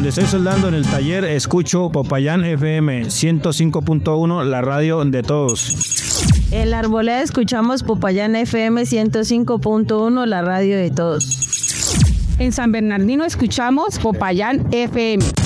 donde estoy soldando en el taller, escucho Popayán FM 105.1, la radio de todos. En la Arboleda escuchamos Popayán FM 105.1, la radio de todos. En San Bernardino escuchamos Popayán FM.